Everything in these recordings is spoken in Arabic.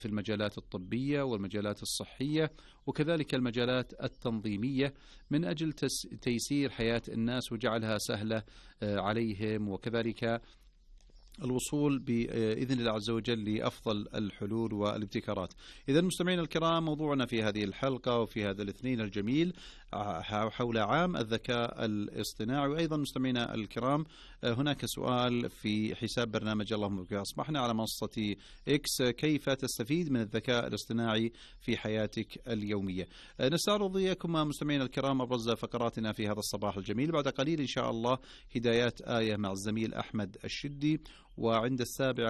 في المجالات الطبية والمجالات الصحية وكذلك المجالات التنظيمية من أجل تيسير حياة الناس وجعلها سهلة عليهم، وكذلك الوصول بإذن الله عز وجل لأفضل الحلول والابتكارات. إذا مستمعينا الكرام، موضوعنا في هذه الحلقة وفي هذا الاثنين الجميل حول عام الذكاء الاصطناعي. وأيضا مستمعينا الكرام، هناك سؤال في حساب برنامج اللهم بك أصبحنا على منصة إكس: كيف تستفيد من الذكاء الاصطناعي في حياتك اليومية؟ نستعرض إياكم مستمعينا الكرام أبرز فقراتنا في هذا الصباح الجميل. بعد قليل إن شاء الله هدايات آية مع الزميل أحمد الشدي، وعند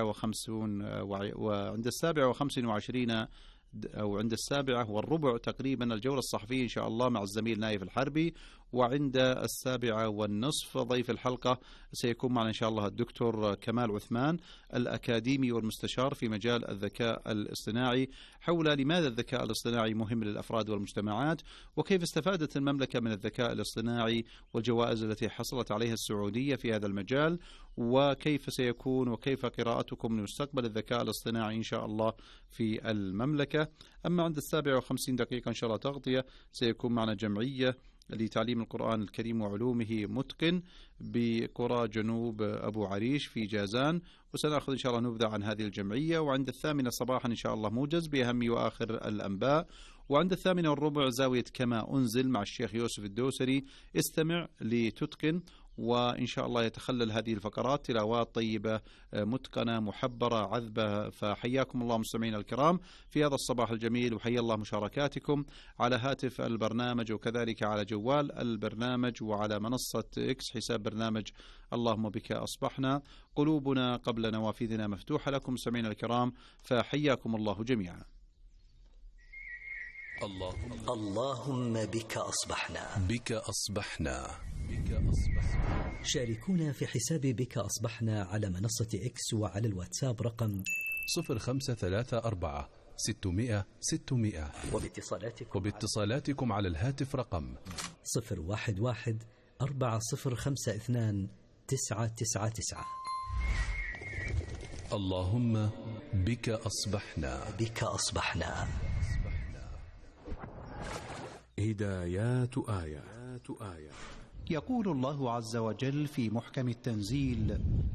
7:25 أو عند 7:15 تقريبا الجولة الصحفية إن شاء الله مع الزميل نايف الحربي، وعند 7:30 ضيف الحلقة سيكون معنا إن شاء الله الدكتور كمال عثمان الأكاديمي والمستشار في مجال الذكاء الاصطناعي، حول لماذا الذكاء الاصطناعي مهم للأفراد والمجتمعات، وكيف استفادت المملكة من الذكاء الاصطناعي والجوائز التي حصلت عليها السعودية في هذا المجال، وكيف سيكون وكيف قراءتكم لمستقبل الذكاء الاصطناعي إن شاء الله في المملكة. أما عند 7:50 دقيقة إن شاء الله تغطية سيكون معنا جمعية لتعليم القرآن الكريم وعلومه متقن بقرى جنوب أبو عريش في جازان، وسنأخذ إن شاء الله نبذة عن هذه الجمعية. وعند 8 صباحا إن شاء الله موجز بأهم وآخر الأنباء. وعند 8:15 زاوية كما أنزل مع الشيخ يوسف الدوسري: استمع لتتقن. وإن شاء الله يتخلل هذه الفقرات تلاوات طيبة متقنة محبرة عذبة. فحياكم الله مستمعين الكرام في هذا الصباح الجميل، وحيا الله مشاركاتكم على هاتف البرنامج وكذلك على جوال البرنامج وعلى منصة إكس حساب برنامج اللهم بك أصبحنا. قلوبنا قبل نوافذنا مفتوحة لكم مستمعين الكرام، فحياكم الله جميعا. اللهم بك أصبحنا. بك أصبحنا. شاركونا في حساب بك أصبحنا على منصة إكس وعلى الواتساب رقم 0534 600 600، وباتصالاتكم على الهاتف رقم 011 4052 999. اللهم بك أصبحنا. بك أصبحنا. هدايات آية. يقول الله عز وجل في محكم التنزيل: